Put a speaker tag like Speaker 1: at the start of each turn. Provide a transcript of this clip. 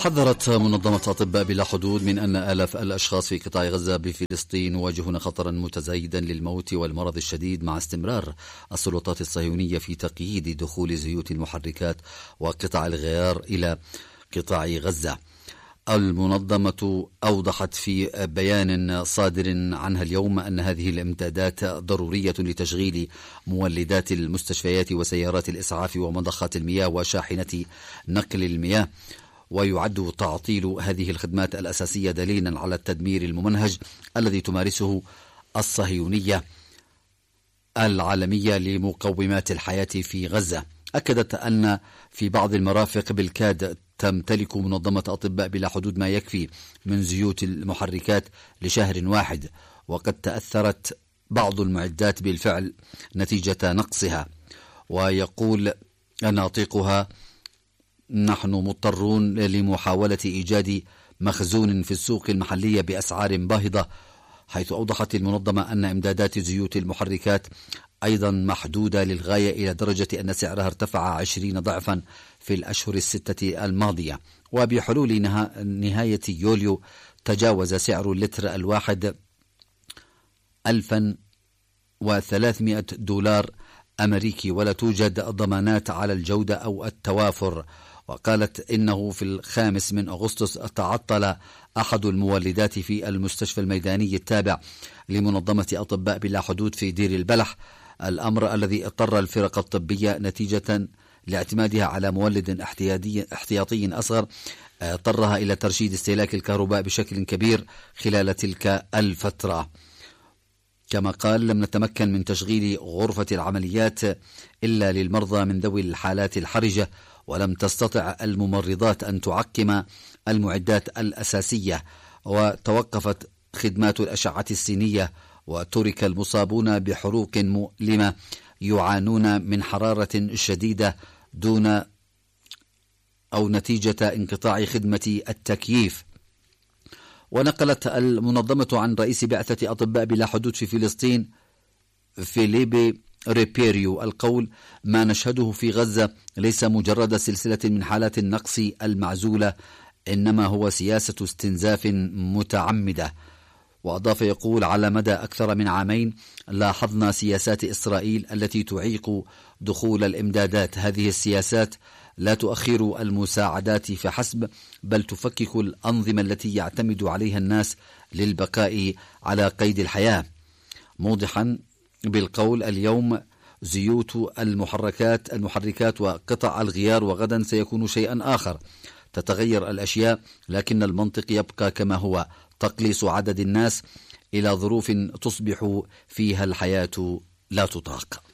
Speaker 1: حذرت منظمة أطباء بلا حدود من أن آلاف الأشخاص في قطاع غزة بفلسطين يواجهون خطرا متزايدا للموت والمرض الشديد مع استمرار السلطات الصهيونية في تقييد دخول زيوت المحركات وقطع الغيار إلى قطاع غزة. المنظمة أوضحت في بيان صادر عنها اليوم أن هذه الإمدادات ضرورية لتشغيل مولدات المستشفيات وسيارات الإسعاف ومضخات المياه وشاحنة نقل المياه، ويعد تعطيل هذه الخدمات الأساسية دليلا على التدمير الممنهج الذي تمارسه الصهيونية العالمية لمقومات الحياة في غزة. أكدت أن في بعض المرافق بالكاد تمتلك منظمة أطباء بلا حدود ما يكفي من زيوت المحركات لشهر واحد، وقد تأثرت بعض المعدات بالفعل نتيجة نقصها. ويقول ناطقها: نحن مضطرون لمحاولة إيجاد مخزون في السوق المحلية بأسعار باهظة، حيث أوضحت المنظمة أن إمدادات زيوت المحركات أيضا محدودة للغاية إلى درجة أن سعرها ارتفع 20 ضعفا في الأشهر الستة الماضية. وبحلول نهاية يوليو تجاوز سعر اللتر الواحد $1,300 أمريكي، ولا توجد ضمانات على الجودة أو التوافر. وقالت إنه في 5 أغسطس تعطل أحد المولدات في المستشفى الميداني التابع لمنظمة أطباء بلا حدود في دير البلح، الأمر الذي اضطر الفرق الطبية نتيجة لاعتمادها على مولد احتياطي أصغر اضطرها إلى ترشيد استهلاك الكهرباء بشكل كبير خلال تلك الفترة. كما قال: لم نتمكن من تشغيل غرفة العمليات إلا للمرضى من ذوي الحالات الحرجة، ولم تستطع الممرضات أن تعقم المعدات الأساسية، وتوقفت خدمات الأشعة السينية، وترك المصابون بحروق مؤلمة يعانون من حرارة شديدة دون أو نتيجة انقطاع خدمة التكييف. ونقلت المنظمة عن رئيس بعثة أطباء بلا حدود في فلسطين فيليبي ريبيريو القول: ما نشهده في غزة ليس مجرد سلسلة من حالات النقص المعزولة، إنما هو سياسة استنزاف متعمدة. وأضاف يقول: على مدى أكثر من عامين لاحظنا سياسات إسرائيل التي تعيق دخول الإمدادات. هذه السياسات لا تؤخر المساعدات فحسب، بل تفكك الأنظمة التي يعتمد عليها الناس للبقاء على قيد الحياة. موضحا بالقول: اليوم زيوت المحركات وقطع الغيار، وغدا سيكون شيئا آخر. تتغير الأشياء لكن المنطق يبقى كما هو: تقليص عدد الناس إلى ظروف تصبح فيها الحياة لا تطاق.